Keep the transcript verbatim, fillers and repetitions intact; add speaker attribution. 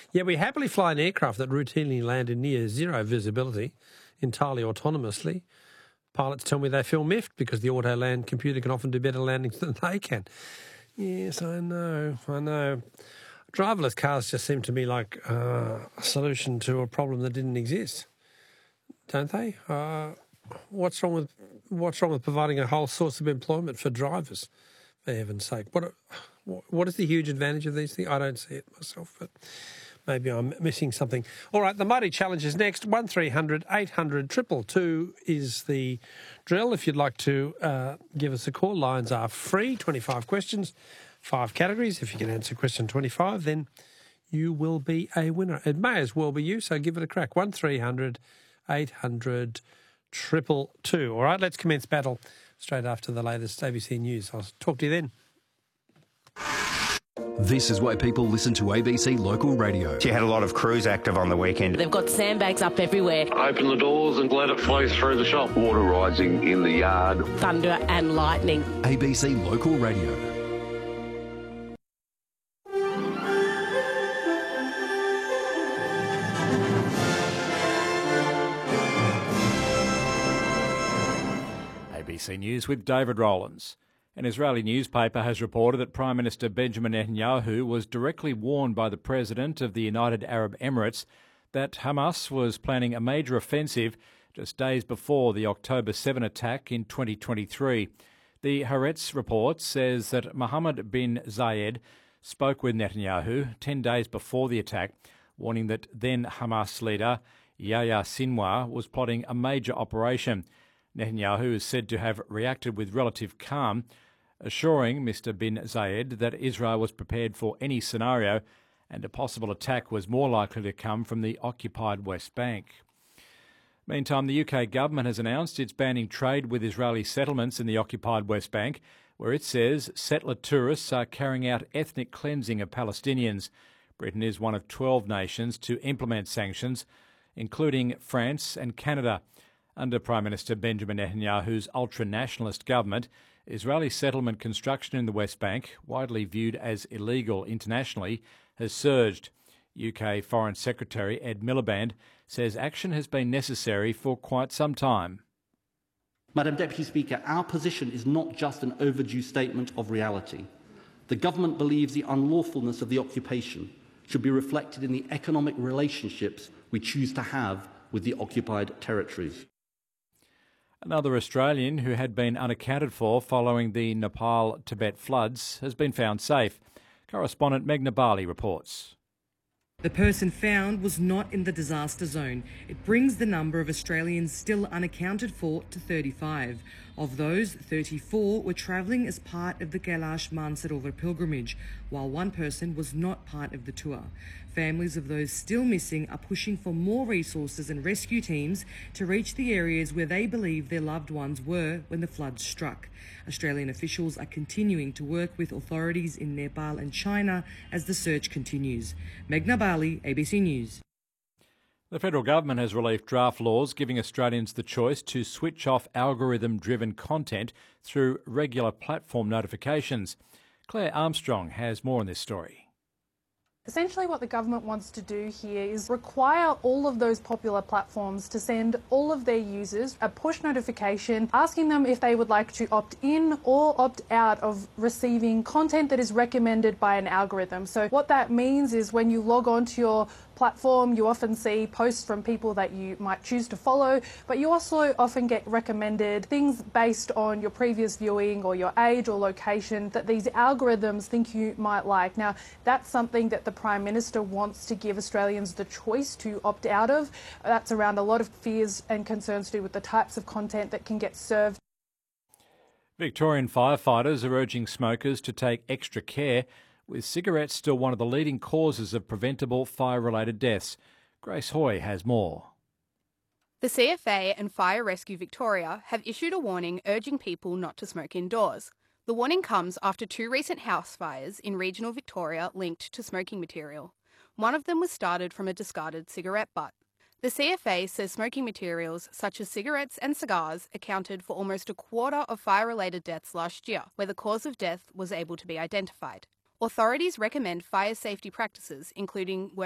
Speaker 1: Yeah, we happily fly an aircraft that routinely land in near zero visibility, entirely autonomously. Pilots tell me they feel miffed because the auto-land computer can often do better landings than they can. Yes, I know, I know. Driverless cars just seem to me like uh, a solution to a problem that didn't exist, don't they? Uh, what's wrong with what's wrong with providing a whole source of employment for drivers? For heaven's sake, what what is the huge advantage of these things? I don't see it myself, but maybe I'm missing something. All right, the Mighty Challenge is next. one three hundred eight hundred two two two is the drill. If you'd like to uh, give us a call, lines are free. twenty-five questions, five categories. If you can answer question twenty-five, then you will be a winner. It may as well be you, so give it a crack. one three hundred eight hundred two two two. All right, let's commence battle straight after the latest A B C News. I'll talk to you then.
Speaker 2: This is why people listen to A B C Local Radio.
Speaker 3: You had a lot of crews active on the weekend.
Speaker 4: They've got sandbags up everywhere.
Speaker 5: Open the doors and let it flow through the shop.
Speaker 6: Water rising in the yard.
Speaker 4: Thunder and lightning.
Speaker 2: A B C Local Radio.
Speaker 7: A B C News with David Rowlands. An Israeli newspaper has reported that Prime Minister Benjamin Netanyahu was directly warned by the President of the United Arab Emirates that Hamas was planning a major offensive just days before the October seventh attack in twenty twenty-three. The Haaretz report says that Mohammed bin Zayed spoke with Netanyahu ten days before the attack, warning that then Hamas leader Yahya Sinwar was plotting a major operation. Netanyahu is said to have reacted with relative calm, assuring Mister bin Zayed that Israel was prepared for any scenario and a possible attack was more likely to come from the occupied West Bank. Meantime, the U K government has announced it's banning trade with Israeli settlements in the occupied West Bank, where it says settler tourists are carrying out ethnic cleansing of Palestinians. Britain is one of twelve nations to implement sanctions, including France and Canada. Under Prime Minister Benjamin Netanyahu's ultra-nationalist government, Israeli settlement construction in the West Bank, widely viewed as illegal internationally, has surged. U K Foreign Secretary Ed Miliband says action has been necessary for quite some time.
Speaker 8: Madam Deputy Speaker, our position is not just an overdue statement of reality. The government believes the unlawfulness of the occupation should be reflected in the economic relationships we choose to have with the occupied territories.
Speaker 7: Another Australian who had been unaccounted for following the Nepal-Tibet floods has been found safe. Correspondent Meghna Bali reports.
Speaker 9: The person found was not in the disaster zone. It brings the number of Australians still unaccounted for to thirty-five. Of those, thirty-four were travelling as part of the Kailash Mansarovar pilgrimage, while one person was not part of the tour. Families of those still missing are pushing for more resources and rescue teams to reach the areas where they believe their loved ones were when the floods struck. Australian officials are continuing to work with authorities in Nepal and China as the search continues. Meghna Bali, A B C News.
Speaker 7: The federal government has released draft laws giving Australians the choice to switch off algorithm-driven content through regular platform notifications. Claire Armstrong has more on this story.
Speaker 10: Essentially what the government wants to do here is require all of those popular platforms to send all of their users a push notification asking them if they would like to opt in or opt out of receiving content that is recommended by an algorithm. So what that means is when you log on to your platform, you often see posts from people that you might choose to follow, but you also often get recommended things based on your previous viewing or your age or location that these algorithms think you might like. Now, that's something that the Prime Minister wants to give Australians the choice to opt out of. That's around a lot of fears and concerns to do with the types of content that can get served.
Speaker 7: Victorian firefighters are urging smokers to take extra care, with cigarettes still one of the leading causes of preventable fire-related deaths. Grace Hoy has more.
Speaker 11: The C F A and Fire Rescue Victoria have issued a warning urging people not to smoke indoors. The warning comes after two recent house fires in regional Victoria linked to smoking material. One of them was started from a discarded cigarette butt. The C F A says smoking materials such as cigarettes and cigars accounted for almost a quarter of fire-related deaths last year, where the cause of death was able to be identified. Authorities recommend fire safety practices, including